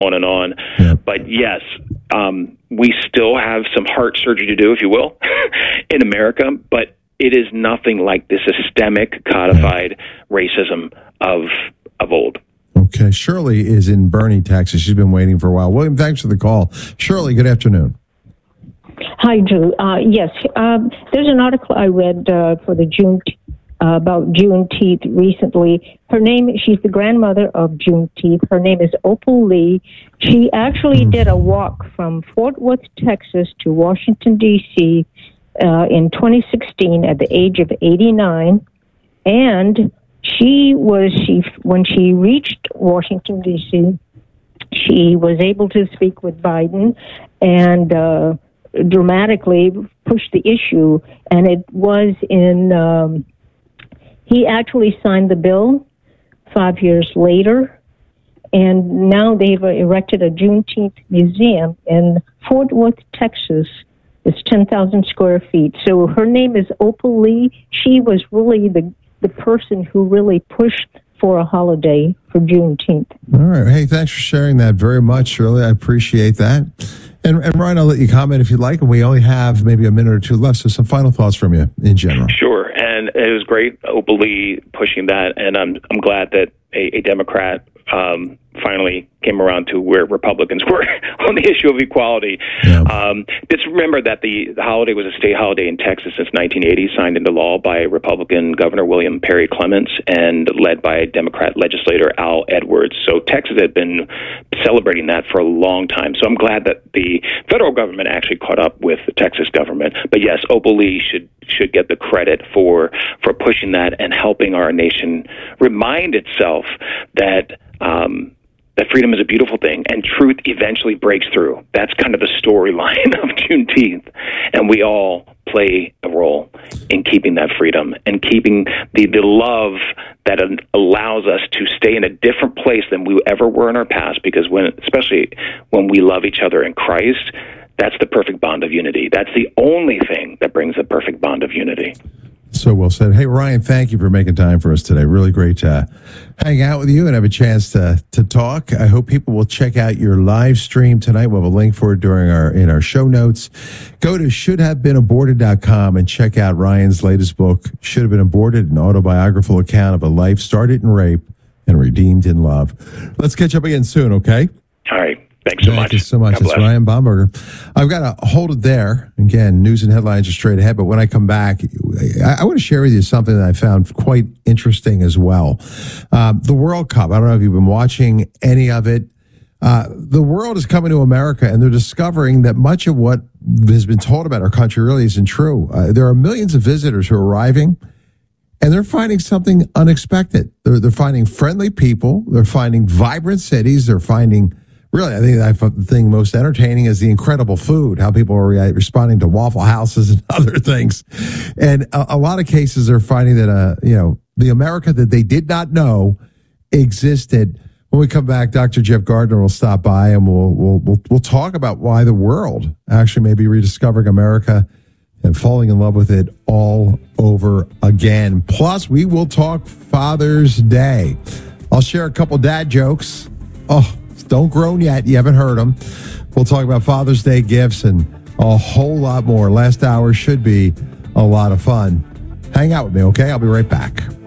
on and on. Yeah. But yes, we still have some heart surgery to do, if you will, in America, but it is nothing like the systemic, codified racism of old. Okay. Shirley is in Boerne, Texas. She's been waiting for a while. William, thanks for the call. Shirley, good afternoon. Hi, Drew. Yes, there's an article I read for the about Juneteenth recently. She's the grandmother of Juneteenth. Her name is Opal Lee. She actually did a walk from Fort Worth, Texas to Washington, D.C. In 2016 at the age of 89. And when she reached Washington, D.C., she was able to speak with Biden and dramatically pushed the issue. And it was he actually signed the bill 5 years later, and now they've erected a Juneteenth museum in Fort Worth, Texas. It's 10,000 square feet. So her name is Opal Lee. She was really the person who really pushed for a holiday for Juneteenth. All right. Hey, thanks for sharing that very much, Shirley. I appreciate that. And Ryan, I'll let you comment if you'd like. And we only have maybe a minute or two left, so some final thoughts from you in general. Sure. And it was great, Opal Lee pushing that. And I'm glad that a Democrat finally came around to where Republicans were on the issue of equality. Yeah. Just remember that the holiday was a state holiday in Texas since 1980, signed into law by Republican Governor William Perry Clements and led by Democrat legislator Al Edwards. So Texas had been celebrating that for a long time. So I'm glad that the federal government actually caught up with the Texas government. But yes, Opal Lee should get the credit for pushing that and helping our nation remind itself that that freedom is a beautiful thing, and truth eventually breaks through. That's kind of the storyline of Juneteenth, and we all play a role in keeping that freedom and keeping the love that allows us to stay in a different place than we ever were in our past, because especially when we love each other in Christ, that's the perfect bond of unity. That's the only thing that brings the perfect bond of unity. So well said. Hey, Ryan, thank you for making time for us today. Really great to hang out with you and have a chance to talk. I hope people will check out your live stream tonight. We'll have a link for it in our show notes. Go to shouldhavebeenaborted.com and check out Ryan's latest book, Should Have Been Aborted, an autobiographical account of a life started in rape and redeemed in love. Let's catch up again soon, okay? All right. Thanks so much. Thank you so much. It's Ryan Bomberger. I've got to hold it there. Again, news and headlines are straight ahead. But when I come back, I want to share with you something that I found quite interesting as well. The World Cup. I don't know if you've been watching any of it. The world is coming to America, and they're discovering that much of what has been told about our country really isn't true. There are millions of visitors who are arriving, and they're finding something unexpected. They're finding friendly people. They're finding vibrant cities. They're finding... Really, I think the thing most entertaining is the incredible food, how people are responding to Waffle Houses and other things. And a lot of cases are finding that, the America that they did not know existed. When we come back, Dr. Jeff Gardner will stop by and we'll talk about why the world actually may be rediscovering America and falling in love with it all over again. Plus, we will talk Father's Day. I'll share a couple dad jokes. Oh, don't groan yet. You haven't heard them. We'll talk about Father's Day gifts and a whole lot more. Last hour should be a lot of fun. Hang out with me, okay? I'll be right back.